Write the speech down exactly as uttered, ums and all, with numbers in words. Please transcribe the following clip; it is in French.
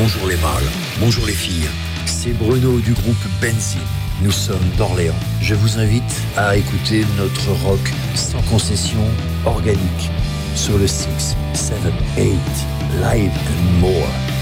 bonjour les mâles, bonjour les filles. C'est Bruno du groupe Benzine. Nous sommes d'Orléans. Je vous invite à écouter notre rock sans concession organique sur le six, sept, eight, Live and More.